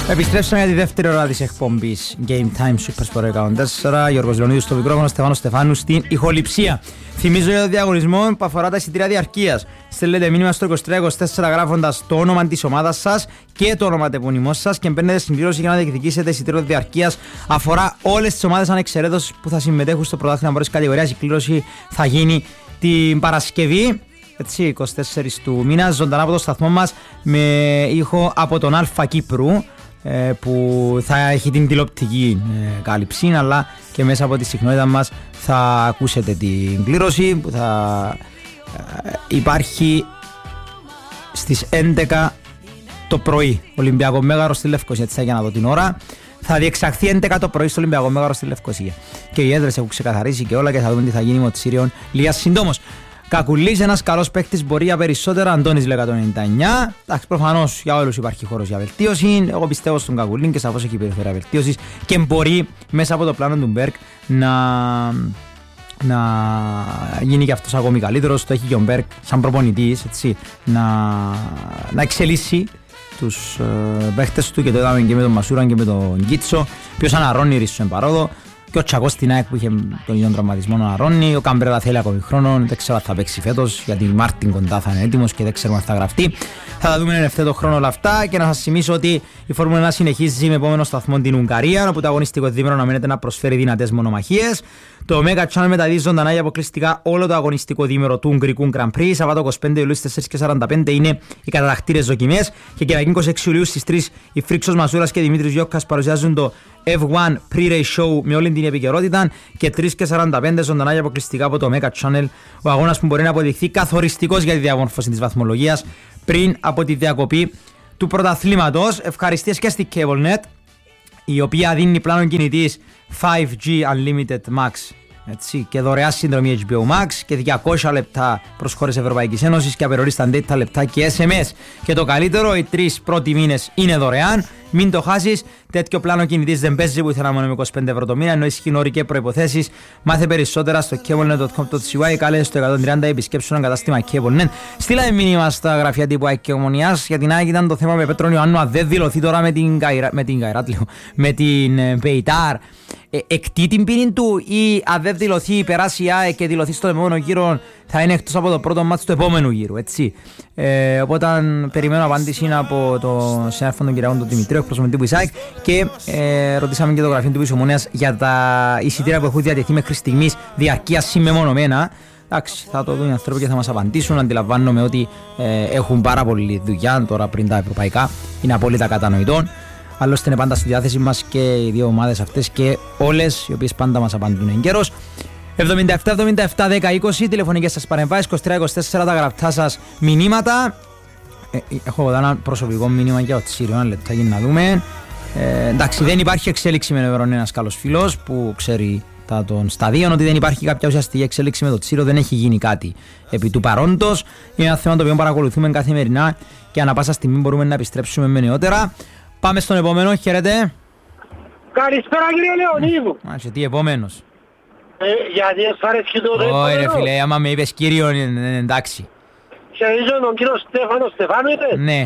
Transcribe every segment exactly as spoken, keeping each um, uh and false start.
Επιστρέψαμε για τη δεύτερη ώρα της εκπομπής Game Time Super Sport εκατόν τέσσερα. Γιώργος Λεωνίδης στο μικρόφωνο, Στεφάνος Στεφάνου στην ηχοληψία. Θυμίζω για το διαγωνισμό που αφορά τα εισιτήρια διαρκείας. Στέλνετε μήνυμα στο είκοσι τρία είκοσι τέσσερα γράφοντας το όνομα της ομάδας σας και το όνομα του επωνυμού σας και μπαίνετε στην κλήρωση για να διεκδικήσετε εισιτήριο διαρκείας. Αφορά όλες τις ομάδες ανεξαιρέτως που θα συμμετέχουν στο πρωτάθλημα πρώτης κατηγορίας. Η κλήρωση θα γίνει την Παρασκευή. Έτσι, είκοσι τέσσερις του μήνα, ζωντανά από το σταθμό μας με ήχο από τον Αλφα Κύπρου, που θα έχει την τηλεοπτική κάλυψη, αλλά και μέσα από τη συχνότητα μας θα ακούσετε την κλήρωση που θα υπάρχει στις έντεκα το πρωί. Ολυμπιακό Μέγαρο στη Λευκοσία, έτσι για να δω την ώρα. Θα διεξαχθεί έντεκα το πρωί στο Ολυμπιακό Μέγαρο στη Λευκοσία. Και οι έδρες έχουν ξεκαθαρίσει και όλα και θα δούμε τι θα γίνει με το Τσίριον λίγα συντόμως. Κακουλής, ένας καλός παίκτης, μπορεί για περισσότερα. Αντώνης εκατόν ενενήντα εννιά. Εντάξει, προφανώς για όλους υπάρχει χώρος για βελτίωση. Εγώ πιστεύω στον Κακουλή και σαφώς έχει περιφέρεια βελτίωσης και μπορεί μέσα από το πλάνο του Μπέρκ να, να γίνει και αυτός ακόμη καλύτερος. Το έχει και ο Μπέρκ σαν προπονητής, έτσι, να, να εξελίσσει τους ε, παίκτες του, και το είδαμε και με τον Μασούραν και με τον Κίτσο, ποιος αναρρώνει ρίσο εν παρόδο. Και ο Τσακός στην ΑΕΚ που είχε τον ίδιο τραυματισμό να αρρώνει. Ο Καμπρέλα θέλει ακόμη χρόνο. Δεν ξέρω αν θα παίξει φέτος, γιατί η Μάρτιν κοντά θα είναι έτοιμος και δεν ξέρουμε αν θα γραφτεί. Θα τα δούμε εν ευθέτω χρόνο όλα αυτά. Και να σας θυμίσω ότι η Φόρμουλα ένα συνεχίζει με επόμενο σταθμό την Ουγγαρία, όπου το αγωνιστικό διήμερο αναμένεται να προσφέρει δυνατές μονομαχίες. Το Mega Channel μεταδίδει ζωντανά για αποκλειστικά όλο το αγωνιστικό διήμερο του Ουγγρικού Grand Prix. Σαββάτο είκοσι πέντε Ιουλίου στις τέσσερις και σαράντα πέντε είναι οι κατατακτήρες δοκιμές. Και Κυριακή είκοσι έξι Ιουλίου στις τρεις η Φρίξος Μασούρας και Δημήτρης Γιώκας παρουσιάζουν το εφ ουάν Pre-Race Show με όλη την επικαιρότητα. Και τρεις και σαράντα πέντε ζωντανά για αποκλειστικά από το Mega Channel. Ο αγώνας που μπορεί να αποδειχθεί καθοριστικός για τη διαμόρφωση της βαθμολογίας πριν από τη διακοπή του πρωταθλήματος. Ευχαριστίες και στη CableNet, η οποία δίνει πλάνο κινητής φάιβ τζι Unlimited Max, έτσι, και δωρεά συνδρομή έιτς μπι ο Max και διακόσια λεπτά προς χώρες Ευρωπαϊκής Ένωσης και απεριορίστα data λεπτά και ες εμ ες. Και το καλύτερο, οι τρεις πρώτοι μήνες είναι δωρεάν. Μην το χάσεις. Τέτοιο πλάνο κινητής δεν παίζει, που ήθελα μόνο με είκοσι πέντε ευρώ το μήνα, ενώ ισχύουν όροι και προϋποθέσεις. Μάθε περισσότερα στο cablenet τελεία com τελεία c y. Κάλεσε στο εκατόν τριάντα, επισκέψου ένα κατάστημα CableNet. Στείλαμε μήνυμα στα γραφεία τύπου ΑΕΚ και Ομονιάς. Για την ΑΕΚ ήταν το θέμα με Πέτρον Ιωάννου. Αν δεν δηλωθεί τώρα με την Καϊράτ, με την, Καϊράτ, λέω, με την Πεϊτάρ, ε, εκτεί την πίνη του, ή αν δεν δηλωθεί, περάσει η ΑΕΚ και δηλωθεί στον επόμενο γύρο, θα είναι εκτός από το πρώτο μάτς του επόμενου γύρου, έτσι. Ε, οπότε περιμένω απάντηση από το συνάδελφο τον Κυριακό τον Δημητρίου, εκπροσωπητή του ΙΣΑΕΚ, και ε, ρωτήσαμε και το γραφείο του Ομονίας για τα εισιτήρια που έχουν διατεθεί μέχρι στιγμής διαρκείας συμμεμονωμένα. Εντάξει, θα το δουν οι άνθρωποι και θα μας απαντήσουν. Αντιλαμβάνομαι ότι ε, έχουν πάρα πολλή δουλειά τώρα πριν τα ευρωπαϊκά, είναι απόλυτα κατανοητό. Άλλωστε είναι πάντα στη διάθεση μας και οι δύο ομάδες αυτές και όλες οι οποίες πάντα μας απαντούν εγκαίρως. εβδομήντα επτά εβδομήντα επτά δέκα είκοσι, τηλεφωνικές σας παρεμβάσεις, είκοσι τρία είκοσι τέσσερα τα γραπτά σας μηνύματα. Ε, έχω εδώ ένα προσωπικό μήνυμα για ο Τσίριο, ένα λεπτάκι να δούμε. Ε, εντάξει, δεν υπάρχει εξέλιξη με νευρών, ένας καλός φίλος που ξέρει τα των σταδίων, ότι δεν υπάρχει κάποια ουσιαστική εξέλιξη με το Τσίριο, δεν έχει γίνει κάτι επί του παρόντος. Είναι ένα θέμα το οποίο παρακολουθούμε καθημερινά και ανά πάσα στιγμή μπορούμε να επιστρέψουμε με νεότερα. Πάμε στον επόμενο, χαίρετε. Καλησπέρα κύριε Λεωνίδου. Μάλιστα, τι επόμενος? Ε, γιατί σ' αρέσει το επόμενο? Όχι ρε φίλε, άμα με είπες κύριο, είναι εντάξει. Χαιρίζω τον κύριο Στέφανο Στεφάνου είπες? Ναι.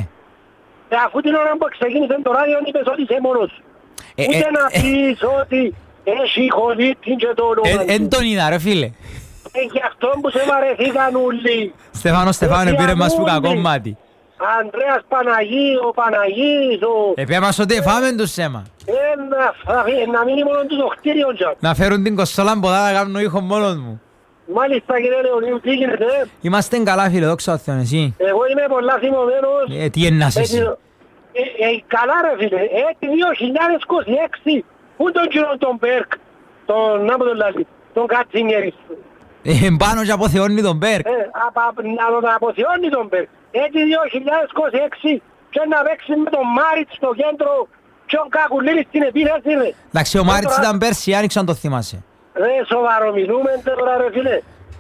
Ε, αφού την ώρα που ξεκίνησε το ράδιο είπες ότι είσαι μόνος. Ε, Ούτε ε, να ε, πεις ότι έχει χωρίτην και το όνομα. Εν τον είδα ρε φίλε. Ε, γι' αυτό που σε βαρεθήκαν όλοι. Στεφάνο Στεφάνο, πήρε μας που κακό μάτι. Ανδρέας Παναγί, ο Παναγής, ο... Επέ μας ότι φάμε τους σέμα. Ε, να, να μείνει μόνο του το κτίριο τζαν. Να φέρουν την κοσόλαμποδά να κάνουν ήχο μόνος μου. Μάλιστα κύριε Λεωνίδου, τι γίνεται? Είμαστε καλά φίλε, δόξα τω Θεώ, εσύ. Εγώ είμαι πολλά θυμωμένος. Ε, τι εννάς εσύ? Ε, ε, καλά ρε φίλε, ε, δύο χιλιάδες είκοσι έξι, πού τον κύριο τον Μπέρκ, τον, να πω τον λάλη, τον Κατσίνγκερης. Ε, πάνω και αποθεώνει τον Μπέρκ. Ε, να τον αποθεώνει τον Μπέρκ. Έτσι δύο χιλιάδες είκοσι έξι και να παίξει με τον Μάριτς στο κέντρο και τον Κακουλίλη στην επίθεση ρε. Εντάξει, ο Μάριτς ήταν πέρσι, άνοιξε αν το θυμάσαι. Ρε σοβαρομιλούμε τώρα ρε φίλε.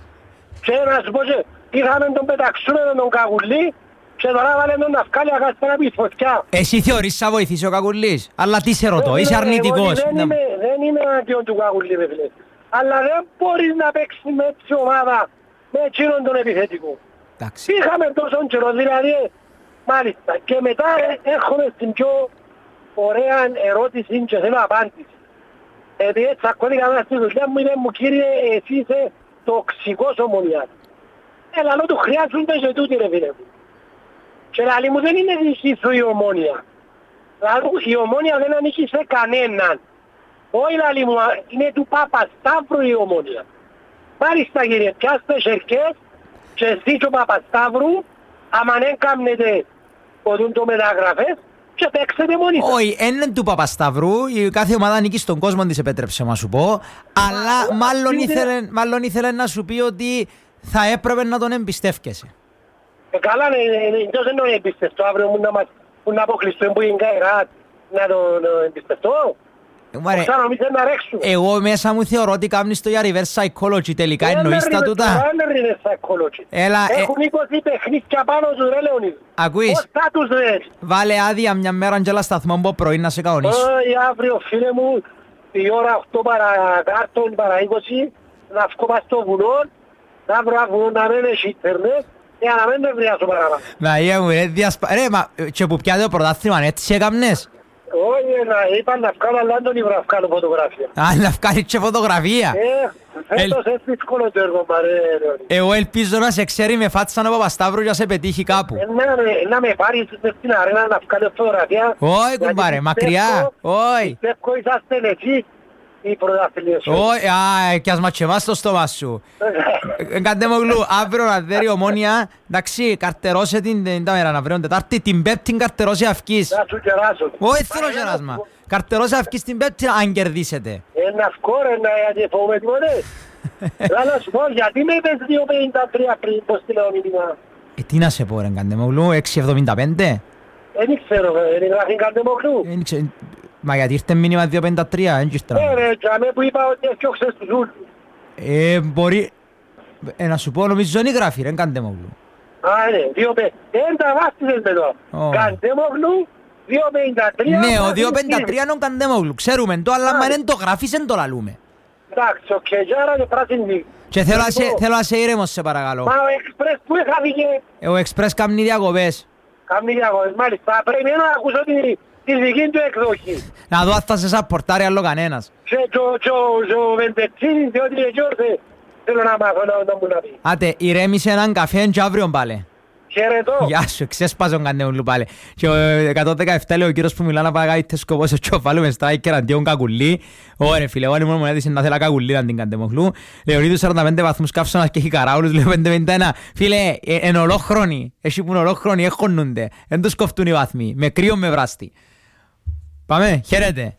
Και να σου πω και είχαμε τον πεταξούμε με τον Κακουλή και τώρα βάλε τον Ναυκάλια κάτσε να πεις φωτιά. Εσύ θεωρείς θα βοηθήσει ο Κακουλής? Αλλά τι σε ρωτώ, είσαι αρνητικός. Δεν είμαι, δεν είμαι αντίον του Κακουλή ρε φίλε. Αλλά δεν μπορείς να παίξεις με έτσι ομάδα με εκείνον τον επιθετικό. Εντάξει. Είχαμε τόσο καιρό δηλαδή, μάλιστα. Και μετά έρχομαι στην πιο ωραία ερώτηση και θέλω απάντηση. Γιατί έτσι ακόμηκα στη δουλειά μου, είπε μου κύριε, εσύ είσαι τοξικός Ομονιάς. Ε, λαλό του χρειάζονται και τούτοι ρε φίλε μου. Και λαλή μου δεν είναι δική σου η Ομόνια. Λαλό, η Ομόνια δεν ανήκει σε κανέναν. Όχι λαλή μου, είναι του Παπασταύρου η Ομόνια. Μάλιστα κύριε, πιάστε σερκές και εσύ και ο Παπασταύρου, άμα δεν κάνετε ποτούν το μεταγραφές, και παίξετε μόνοι σας. Όχι, είναι του Παπασταύρου, η κάθε ομάδα νίκη στον κόσμο της επέτρεψε να σου πω, αλλά μάλλον ήθελε, μάλλον ήθελε να σου πει ότι θα έπρεπε να τον εμπιστεύκεσαι. Ε, καλά, ποιος δεν τον εμπιστευτώ, αύριο μου να μας να αποκλειστούν που είναι καερά, να τον εμπιστευτώ. Όσα νομίζετε να ρέξουν. Εγώ μέσα μου θεωρώ ότι κάνεις το για reverse psychology τελικά, εννοείς τα τούτα. Είναι reverse psychology. Έχουν είκοσι παιχνίδια πάνω τους ρε Λεωνίδη. Ακούεις, πώς θα τους δες. βάλε άδεια μια μέρα και έλα σταθμό από πρωί να σε κανονίσω. Όχι αύριο φίλε μου, η ώρα οκτώ παρακάτω, παρά είκοσι, να βγω πας στο βουνό, να βρω βουνό να μην έχει ίντερνετ, για να μην με βριάσω παραπάνω. Να iya μου ρε, διασπα... ρε μα και που πιάτε το πρωτάθλημα έτσι έκαμνες. Όχι, να είπαν να βγάλω, αλλά δεν τον είπα να βγάλω φωτογραφία. Α, να βγάλεις και φωτογραφία. Ε, φέτος έτσι δύσκολο το έργο, μαρέ. Εγώ ελπίζω να σε ξέρει με φάτσαν ο Παπασταύρου για να σε πετύχει κάπου. Να με πάρεις στην αρένα να βγάλω φωτογραφία. Όχι κουμπάρε, μακριά, όχι. Πιστεύω είσαστε εσείς οι πρωταθλητές. Όχι, α, κι ας ματσεμάς το στόμα σου. Καντέμογλου, αύριο να δέρει Ομόνια, εντάξει, καρτερώσε την τα μέρα να βρέουν Τετάρτη, την Πέπτη καρτερώσε αυκής. Να σου κεράσω. Όχι, θέλω κεράσμα. Καρτερώσε αυκής την Πέπτη αν κερδίσετε. Ένα σκόρ, να φοβούμε τίποτε. Να σου πω, γιατί με είπες δύο πενήντα τρία πριν, πώς τη λέω μήνυμα. Ε, τι να σε πω ρε Καντέμογλου, έξι εβδομήντα πέντε. Δεν ξέρω, δεν γράφει Καντέμογλου. Μα γιατί ήρθε μήνυμα δύο πενήντα τρία, δεν ήρθε. Ναι ρε, τζαμέ που είπα ότι έφτιαξες τους ούλους. Ε, μπορεί... Ε, να σου πω, νομίζω δεν γράφει ρε, Καντέμογλου. Α, ναι, δύο πενήντα τρία. Δεν τα βάστησες με το. Καντέμογλου, δύο πενήντα τρία. Ναι, ο δύο πενήντα τρία είναι ο Καντέμογλου. Ξέρουμε το, αλλά αν δεν το γράφεις, δεν το λαλούμε. Εντάξει, ο Κεζάρα και πράσινη. Και θέλω να σε ήρεμος, σε παρακαλώ. Μα ο Εξπρές που έχαβηκε. Ο Εξπρές κάνει διακοπές. Κάνει διακοπές, μάλιστα. Πρέπει να ακούσω τη δική του εκδοχή. Να δω αν θα σε σαπορτάρει άλλο κανένας. Και ο Βεντετσίνης, διότι εγιόρθε, θέλω να μάθω να μου να πει. Άτε, ηρέμησε έναν καφέ και αύριο πάλι. Χαιρετώ. Γεια σου, ξέσπασε τον Καντέμογλου πάλι. Και ο εκατόν δεκαεπτά λέει ο κύριος που μιλά να παγάγει σκοπός και βάλουμε στράικερ αντίον Κακουλή. Ωραία φίλε, εγώ μόνο μου έδειξε να θέλα Κακουλή αντίον Καντέμογλου. Λεωνίδου σαράντα πέντε βαθμούς καύσωνας και έχει καράουλους, λέω πέντε πενήντα ένα. Φίλε, εν ολόχρονοι, εσύ που είναι ολόχρονοι έχονούνται. Εν τους κοφτούν οι βαθμοί, με κρύο με βράστη. Πάμε, χαίρετε.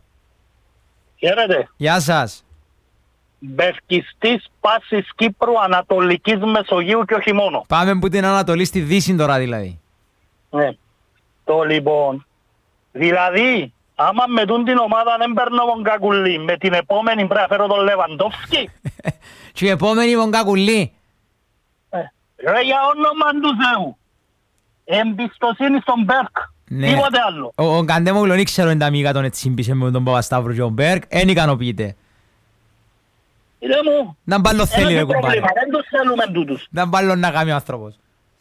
Χαίρετε. Γεια σας. Μπευκιστής πάσης Κύπρου, Ανατολικής Μεσογείου και όχι μόνο. Πάμε που την Ανατολή στη Δύση τώρα δηλαδή. Ναι. Το λοιπόν. Δηλαδή, άμα με τούν την ομάδα δεν παίρνω τον Κακουλή, με την επόμενη πρέπει να φέρω τον Λεβαντόφσκι. Και η επόμενη τον Κακουλή. Ε, ρε για όνομα του Θεού. Εμπιστοσύνη στον Μπέρκ. Ναι. Τίποτε άλλο. Ο, ο Καντέμογλου δεν ξέρω αν τα μήγα τον έτσι σύμπησε με τον Παπασταύρου και τον Μπέρκ. Εν ικανοποιείται. Είδε μου. Να μπάλλον θέλει ρε κουμπάρε. Δεν τους θέλουμε τούτους. Να μπάλλον να κάνει ο άνθρωπος.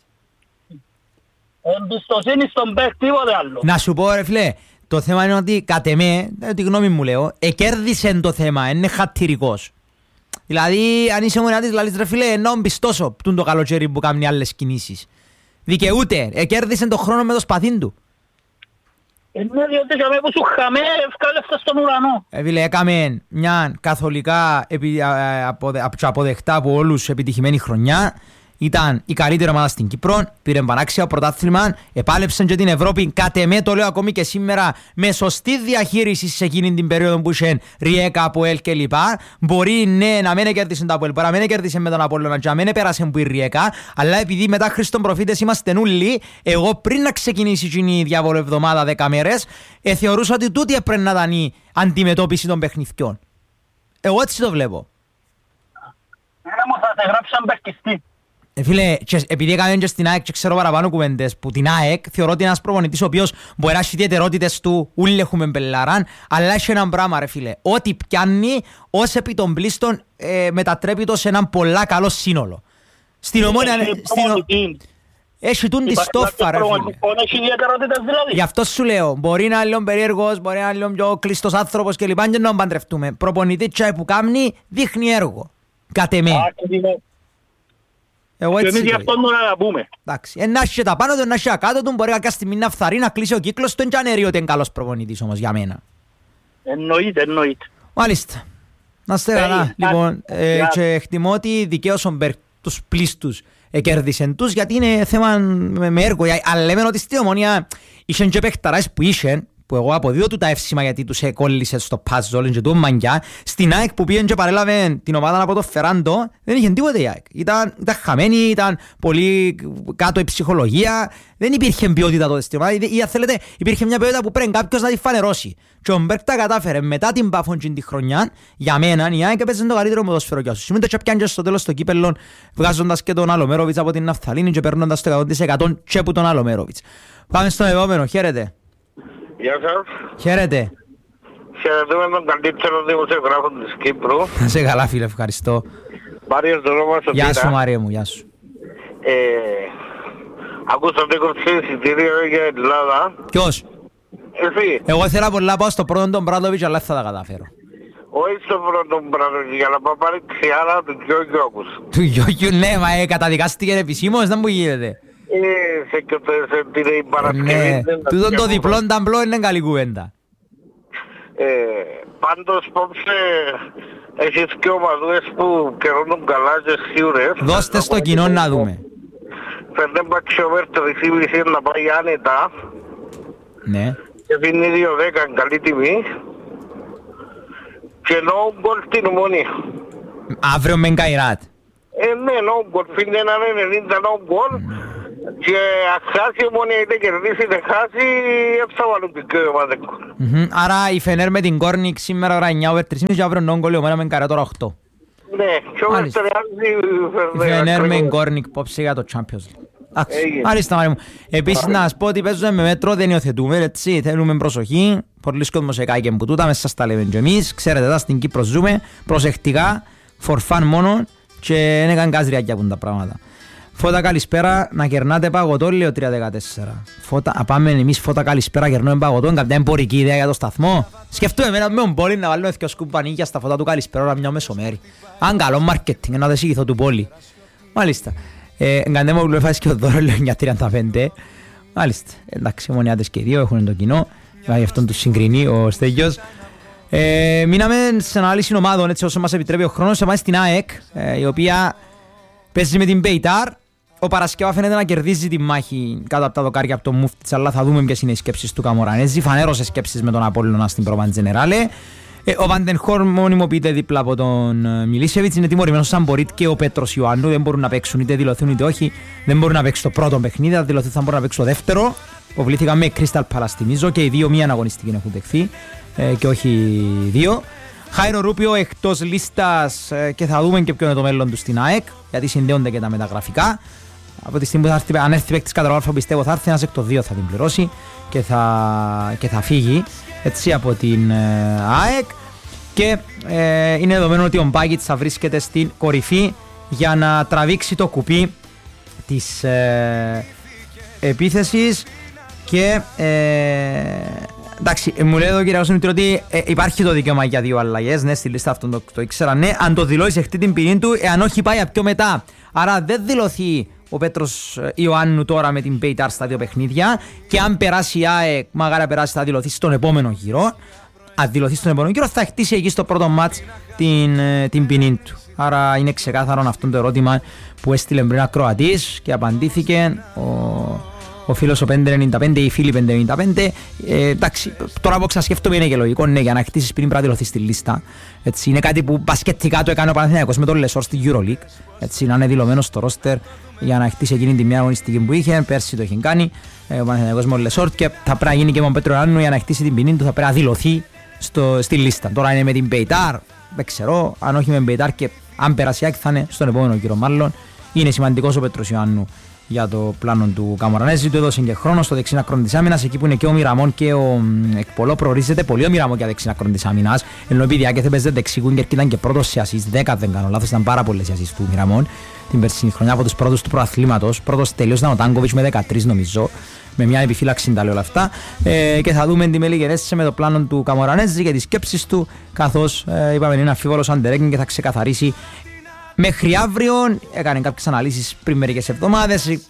Εμπιστοσύνη στον Μπέρκ, τίποτε άλλο. Να σου πω ρε φίλε, το θέμα είναι ότι κατ' εμέ, τη γνώμη μου λέω, εκέρδισε το θέμα, είναι χατηρικός. Δηλαδή αν είσαι μοναδής λαλείς ρε φίλε, ενώ μπιστώσω τούν το καλοκαίρι που κάνει άλλες κινήσεις. Δικαιούται, εκέρδισε το χρόνο με το σπαθίν του. Είναι διότι για μένα που σου χαμέ, ευκάλεστα στον ουρανό. Ε, φίλε, έκαμε μια καθολικά επι, α, αποδε, αποδεχτά από όλους επιτυχημένη χρονιά. Ήταν η καλύτερη ομάδα στην Κύπρο, πήρε πανάξια πρωτάθλημα, επάλεψαν και την Ευρώπη. Κατ' εμέ το λέω ακόμη και σήμερα, με σωστή διαχείριση σε εκείνη την περίοδο που είχε Ριέκα, Αποέλ κλπ. Μπορεί ναι, να μην κέρδισε το Αποέλ, μπορεί να μην κέρδισε με τον Απόλλωνα, να μην πέρασε που η Ριέκα, αλλά επειδή μετά Χριστόν προφήτες είμαστε νουλοι, εγώ πριν να ξεκινήσει η διάβολο εβδομάδα δέκα μέρες, ε, θεωρούσα ότι τούτη έπρεπε να ήταν η αντιμετώπιση των παιχνιδιών. Εγώ έτσι το βλέπω. Ένα μου θα σε γράψαν μπερκιστή. Ε, φίλε, και, επειδή έκαμε και στην ΑΕΚ και ξέρω παραπάνω κουβέντες που την ΑΕΚ θεωρώ ότι είναι ένας προπονητής ο οποίος μπορεί να έχει ιδιαιτερότητες του, ούλοι έχουμε μπελάραν, αλλά έχει έναν πράγμα ρε φίλε, ό,τι πιάνει ως επί των πλήστων ε, μετατρέπει το σε έναν πολλά καλό σύνολο. Στην Ομόνια... Έχει τούν τη στόφα ρε φίλε. Γι' αυτό σου λέω, μπορεί να είναι λίγο περίεργος, μπορεί να είναι λίγο πιο κλειστός άνθρωπος και λοιπά και να παντρευτούμε. Προπονητή τσάι που κάνει δείχνει έργο. Κατ' εμέ. Εγώ έτσι και εμείς γι' αυτό να πούμε. Εντάξει, εν να έχει τα πάνω του, να έχει τα κάτω του, μπορεί κάποια στιγμή να φθαρεί, να κλείσει ο κύκλος του, δεν είναι ότι είναι καλός προπονητής όμως για μένα. Εννοείται, εννοείται. Μάλιστα. Να είστε καλά. Λοιπόν, και εκτιμώ ότι δικαίως ο Μπερκ τους πλήστους κέρδισαν τους, γιατί είναι θέμα με έργο. Αλλά λέμε ότι στη Ομόνια είχαν και παίχταρες που είχαν, που εγώ αποδίδω του τα εύσημα γιατί τους εκόλλησε στο puzzle και του μαγκιά. Στην ΑΕΚ που πήγαν και παρέλαβε την ομάδα από το Φεράντο, δεν είχε τίποτε η ΑΕΚ. Ήταν, ήταν χαμένη, ήταν πολύ κάτω η ψυχολογία, δεν υπήρχε ποιότητα τότε στην ομάδα. Ή αν θέλετε, υπήρχε μια ποιότητα που πρέπει κάποιος να τη φανερώσει. Και ο Μπερκ τα κατάφερε μετά την Πάφον τη χρονιά, για μένα η ΑΕΚ έπαιζε το καλύτερο ποδόσφαιρο κι όσο. Σημαίνει το πιάνε και στο τέλος το κύπελλο, βγάζοντας και τον Αλομέροβιτς από την Ναφθαλίνη και παίρνοντας το εκατό τοις εκατό και από τον Αλομέροβιτς. Πάμε στον επόμενο, χαίρετε. Γεια σας. Χαίρετε. Χαιρετούμε τον καλύτερο δημοσιογράφο της Κύπρου. Να σε καλά φίλε, ευχαριστώ. Μάριος Δρόμας. Γεια σου Μάρια μου, γεια σου. Ε, ακούσα το είκοσι εισιτήριο για Ελλάδα. Ποιος? Εσύ. Εγώ ήθελα πολλά να πάω στο πρώτο τον Μπράντοβιτς, αλλά θα τα καταφέρω. Όχι στο πρώτο τον Μπράντοβιτς, για να πάω πάρει ξιάρα του Γιώργιου Άκους. Του Γιώργιου, ναι, μα ε, καταδικάστηκε επισήμως, δεν μου γίνεται. Ε, σε και σε την Παρασκευή. Ναι, τούτον το διπλόν ταμπλό είναι καλή κουβέντα. Ε, πάντως πόψε έχεις και ομαδούες που καιρώνουν καλά και σιούρες. Δώστε στο κοινό να δούμε. Φέρνε μπαξιόμερ το δυσίβηση να πάει άνετα. Ναι. Και δίνει δύο δέκα καλή τιμή. Και no γκολ στην Ομόνια. Αύριο με Γκαϊράτ. Ε, ναι, no γκολ. Φύγει έναν ενενήντα no γκολ. Και αχάσει η Ομόνια είτε κερδίσει είτε χάσει, θα βάλουν και ομάδα γκολ. Άρα η Φενέρ με την Κόρνικ σήμερα ώρα εννιά over τρία και μισή και αύριο no γκολ η Ομόνια με Γκαϊράτ ώρα οκτώ. Ναι, και over τριάντα η Φενέρ με την Κόρνικ πόψε για το Champions League. Μάλιστα Μάρη μου. Επίσης να σας πω ότι παίζουμε με μέτρο, δεν υιοθετούμε, έτσι, θέλουμε προσοχή. Πολλοί κόσμος εκάγει που τούτα, μέσα σας τα λέμε και εμείς. Ξέρετε, εδώ στην Κύπρο ζούμε, προσεκτικά, for fun μόνο και δεν έκαν κάζρια που τα πράγματα. Φώτα καλησπέρα, να κερνάτε παγωτό, λέω τρία δεκατέσσερα. Φώτα, πάμε εμείς φώτα καλησπέρα, κερνούμε παγωτό, κάποια εμπορική ιδέα για το σταθμό. Σκεφτούμε εμένα με τον πόλη να βάλουμε δύο σκουμπανίκια στα φώτα του καλησπέρα ώρα μια μεσομέρι. Αν καλό μάρκετινγκ, να δεσηγηθώ του πόλη. Μάλιστα. Εγκαντέμω που έφαγες και ο δώρο λέω για τριάντα πέντε. Μάλιστα, εντάξει, οι μονιάτες και οι δύο έχουν το κοινό. Γι' αυτόν τους συγκρινεί ο Στέγιος. Ε, μείναμε σε ανάλυση ομάδων έτσι όσο μας επιτρέπει ο χρόνος. Πάμε στην ΑΕΚ, ε, η οποία παίζει με την Μπέιταρ. Ο Παρασκευά φαίνεται να κερδίζει τη μάχη κάτω από τα δοκάρια από τον Μούφτιτς, αλλά θα δούμε ποιες είναι οι σκέψεις του Καμορανέζη. Φανέρωσε σκέψεις με τον Απόλλωνα στην Προβάν Τζενεράλε. Ε, ο Βαντενχόρ μονιμοποιείται δίπλα από τον Μιλίσεβιτς, είναι τιμωρημένος σαν Μπορίτ και ο Πέτρος Ιωάννου. Δεν μπορούν να παίξουν είτε δηλωθούν είτε όχι. Δεν μπορούν να παίξουν το πρώτο παιχνίδι, θα δηλωθούν θα μπορούν να παίξουν το δεύτερο. Υποβλήθηκαν με Crystal Palace, θυμίζω, και οι δύο μία αγωνιστική έχουν δεχθεί ε, και όχι δύο. Χάιρο Ρούπιο εκτός λίστας ε, και θα δούμε και ποιο είναι το μέλλον του στην ΑΕΚ, γιατί συνδέονται και τα μεταγραφικά. Από τη στιγμή που θα έρθει, αν έρθει παίκτης κατά αλφα, πιστεύω θα έρθει ένας εκ το δύο θα την πληρώσει και θα, και θα φύγει έτσι από την ε, ΑΕΚ. Και ε, είναι δεδομένο ότι ο Μπάκιτς θα βρίσκεται στην κορυφή για να τραβήξει το κουπί της ε, επίθεσης. Και ε, εντάξει, μου λέει εδώ κύριε Κώστα ότι ε, υπάρχει το δικαίωμα για δύο αλλαγές. Ναι, στη λίστα αυτό το, το ήξερα. Ναι, αν το δηλώσει εχτεί την ποινή του, εάν όχι πάει από πιο μετά. Άρα δεν δηλωθεί ο Πέτρος Ιωάννου τώρα με την Μπέιταρ στα δύο παιχνίδια. Και αν περάσει η ΑΕΚ, μαγάρα περάσει, θα δηλωθεί στον επόμενο γύρο. Αν δηλωθεί στον επόμενο γύρο, θα χτίσει εκεί στο πρώτο μάτς την, την ποινή του. Άρα είναι ξεκάθαρο αυτό το ερώτημα που έστειλε πριν ακροατής και απαντήθηκε ο, ο φίλος ο πέντε ενενήντα πέντε ή οι φίλοι πέντε ενενήντα πέντε. Ε, εντάξει, τώρα που ξανασκέφτομαι είναι και λογικό, ναι, για να χτίσεις πριν πρέπει να δηλωθεί στη λίστα. Έτσι, είναι κάτι που μπασκετικά το έκανε ο Παναθηναϊκός με τον Λεσόρ στη EuroLeague. Έτσι, να είναι δηλωμένο στο ρόστερ για να χτίσει εκείνη τη μια αγωνιστική που είχε. Πέρσι το είχε κάνει ε, ο Παναθηναϊκός με τον Λεσόρ και θα πρέπει να γίνει και με τον Πέτρο Ιωάννου για να χτίσει την ποινή του, θα πρέπει να δηλωθεί στο, στη λίστα. Τώρα είναι με την Μπέιταρ, δεν ξέρω, αν όχι με την Μπέιταρ και αν περάσει θα είναι στον επόμενο κύριο μάλλον. Είναι σημαντικός ο Πέτρος Ιωάννου για το πλάνο του Καμορανέζη. Του έδωσε και χρόνο στο δεξινά άκρο της άμυνας, εκεί που είναι και ο Μιραμόν και ο Εκπολό. Προορίζεται πολύ ο Μιραμόν για δεξινά άκρο της άμυνας. Ενώ επειδή Διάκε παίζεται δεξί winger και ήταν και πρώτος σε assist, δέκα δεν κάνω λάθος, ήταν πάρα πολλές assist του Μιραμόν την περσινή χρονιά από τους πρώτους του προαθλήματος. Πρώτος τελείως ήταν ο Τάνκοβιτς με δεκατρείς νομίζω. Με μια επιφύλαξη τα λέω όλα αυτά. Ε, και θα δούμε τι με λιγερέσει με το πλάνο του Καμορανέζη και τις σκέψεις του, καθώς ε, είπαμε είναι αμφίβολος αντερέκιν και θα ξεκαθαρίσει μέχρι αύριο. Έκανε κάποιες αναλύσεις πριν μερικές εβδομάδες. Ε,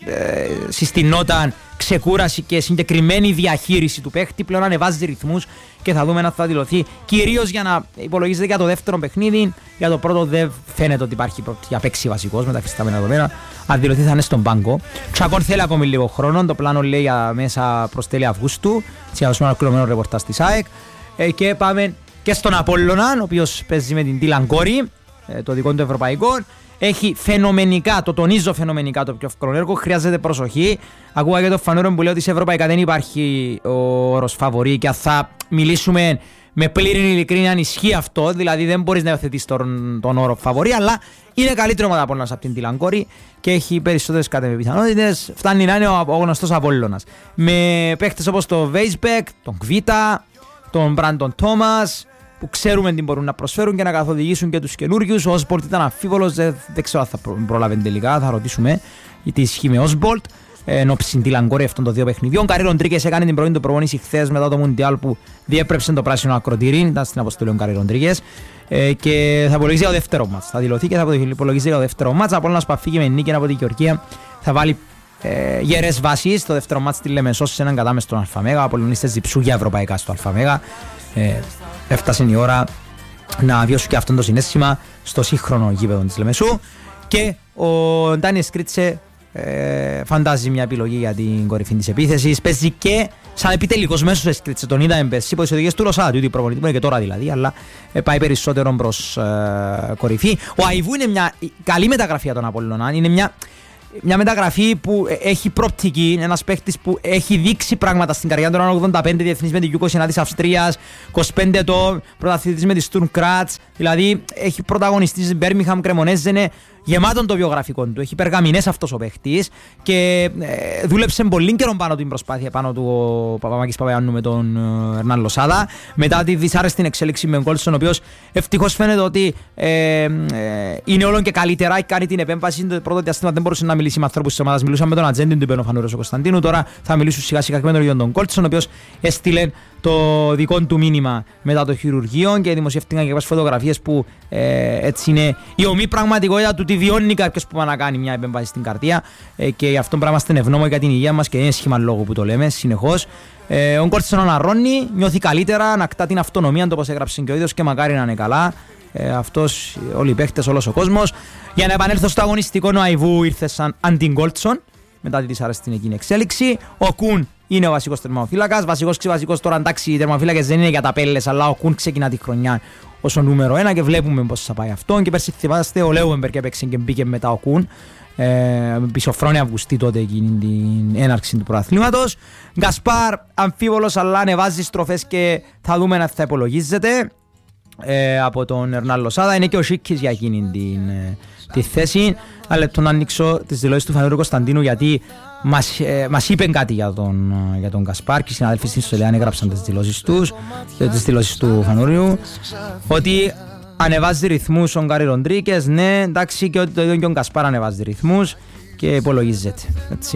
συστηνόταν ξεκούραση και συγκεκριμένη διαχείριση του παίχτη. Πλέον ανεβάζει ρυθμούς και θα δούμε αν θα δηλωθεί. Κυρίως για να υπολογίζεται για το δεύτερο παιχνίδι. Για το πρώτο δεν φαίνεται ότι υπάρχει για παίξει βασικός με τα φυστάμενα δεδομένα. Αν δηλωθεί θα είναι στον πάγκο. Τσακόν θέλει ακόμη λίγο χρόνο. Το πλάνο λέει για μέσα προς τέλη Αυγούστου. Θα δώσουμε ένα ολοκληρωμένο ρεπορτάζ της ΑΕΚ. Ε, και πάμε και στον Απόλλωνα, ο οποίος παίζει με την Τιλαγκόρη, το δικό του ευρωπαϊκό. Έχει φαινομενικά, το τονίζω φαινομενικά το πιο εύκολο έργο, χρειάζεται προσοχή. Ακούγα και το Φανούρο που λέει ότι σε ευρωπαϊκά δεν υπάρχει ο όρος φαβορί και θα μιλήσουμε με πλήρη ειλικρίνεια αν ισχύει αυτό, δηλαδή δεν μπορείς να υιοθετήσεις τον, τον όρο φαβορί, αλλά είναι καλύτερο ομάδα Απόλλωνας από την Τιλαγκόρη και έχει περισσότερες κατεμεπιθανότητες, φτάνει να είναι ο, ο γνωστός Απόλλωνας. Με παίχτες όπως το Βέισμπεκ, τον Κβίτα, τον Μπράντον Τόμας, που ξέρουμε τι μπορούν να προσφέρουν και να καθοδηγήσουν και τους καινούριους. Ο Όσμπολτ ήταν αμφίβολος, δεν, δεν ξέρω αν θα προλάβει τελικά, θα ρωτήσουμε γιατί ισχύει με Όσμπολτ. Ενώ ψιντήλαν αυτών των δύο παιχνιδιών. Καρί Ροντρίγκες έκανε την πρώτη του προπόνηση χθες μετά το Μουντιάλ που διέπρεψε το πράσινο ακροτήρι. Ήταν στην αποστολή ο Καρί Ροντρίγκες. Ε, και θα υπολογίζει το δεύτερο μάτς. Θα δηλωθεί και θα υπολογίζει το δεύτερο μάτς. Από όλας που αφήγει με νίκη από την Γεωργία θα βάλει ε, γερές βάσεις. Στο δεύτερο μάτς στη Λεμεσό σε έναν κατάμεστο στον Αλφαμέγα. Απολωνίστες διψού για ευρωπαϊκά στο Αλφαμέγα. Ε, έφτασε η ώρα να βιώσουν και αυτό το συναίσθημα στο σύγχρονο γήπεδο της Λεμεσού. Και ο Ντάνιελ Σκρίτσε ε, φαντάζει μια επιλογή για την κορυφή της επίθεσης. Παίζει και σαν επιτελικός μέσος Σκρίτσε. Τον είδαμε πέρσι υπό τις οδηγίες του Ρωσάτη, ότι προπονητή μου είναι και τώρα δηλαδή, αλλά ε, πάει περισσότερο προς ε, κορυφή. Ο Αϊβού είναι μια καλή μεταγραφή για τον Απόλλωνα. Είναι μια Μια μεταγραφή που έχει προοπτική, ένας παίχτης που έχει δείξει πράγματα στην καριέρα του, ογδόντα πέντε διεθνής με την γιου είκοσι εννιά της Αυστρίας, είκοσι πέντε ετών, πρωταθλητής με τη Στουρμ Κράτς, δηλαδή έχει πρωταγωνιστεί στην Μπέρμιχαμ, Κρεμονέζενε, γεμάτον το βιογραφικό του, έχει περγαμηνές αυτός ο παίχτης και ε, δούλεψε πολύ καιρό πάνω την προσπάθεια πάνω του ο Παπαμάκης Παπαϊάννου με τον ε, Ερνάν Λοσάδα, μετά τη δυσάρεστη εξέλιξη με Γκόλσον, ο οποίος ευτυχώς φαίνεται ότι ε, ε, είναι όλο και καλύτερα, έχει κάνει την επέμβαση, το πρώτο διάστημα δεν μπορούσε να μιλήσει με ανθρώπους της ομάδας, μιλούσαν με τον ατζέντη του Πένο Φανούρος ο Κωνσταντίνου, τώρα θα μιλήσουν σιγά σιγά και με τον ίδιο τον Γκόλσον, ο οποίος έστειλε το δικό του μήνυμα μετά το χειρουργείο και δημοσιεύτηκαν και κάποιες φωτογραφίες που ε, έτσι είναι η ομή πραγματικότητα του τι βιώνει κάποιος που πάει να κάνει μια επέμβαση στην καρδία ε, και γι' αυτό πράγμα είμαστε ευγνώμονοι για την υγεία μας και είναι σχήμα λόγου που το λέμε συνεχώς. Ε, ο Γκόλσον αναρρώνει, νιώθει καλύτερα, ανακτά την αυτονομία του όπως έγραψε και ο ίδιος και μακάρι να είναι καλά. Ε, αυτός, όλοι οι παίχτες, όλος ο κόσμος. Για να επανέλθω στο αγωνιστικό, ο Αϊβού ήρθε σαν αντι-Γκόλσον μετά τη δυσάρεστη εκείνη εξέλιξη. Ο Κουν είναι ο βασικός τερματοφύλακας. Βασικός ξεβασικός τώρα, εντάξει, οι τερματοφύλακες δεν είναι για τα πέλες, αλλά ο Κουν ξεκινά τη χρονιά ως ο νούμερο ένα και βλέπουμε πώς θα πάει αυτό. Και πέρσι θυμάστε, ο Λέουεμπεργκ έπαιξε και μπήκε μετά ο Κουν. Ε, πισωφρόνη Αυγουστή τότε εκείνη την έναρξη του πρωταθλήματος. Γκασπάρ αμφίβολος, αλλά ανεβάζει στροφές και θα δούμε αν θα υπολογίζεται ε, από τον Ερνάν Λοσάδα. Είναι και ο Σίκης για εκείνη την, ε, τη θέση. Αλλά λεπτό να ανοίξω τις δηλώσεις του Φανουρού Κωνσταντίνου, γιατί μας, ε, μας είπε κάτι για τον, για τον Γκασπάρ και οι συναδέλφοι στην Ιστολιάν έγραψαν τις δηλώσεις τους, τις δηλώσεις του Φανουρίου, ότι ανεβάζει ρυθμούς ο Γκάρι Ροντρίγκες, ναι, εντάξει, και ότι το ίδιο και ο Γκασπάρ ανεβάζει ρυθμούς και υπολογίζεται. Έτσι.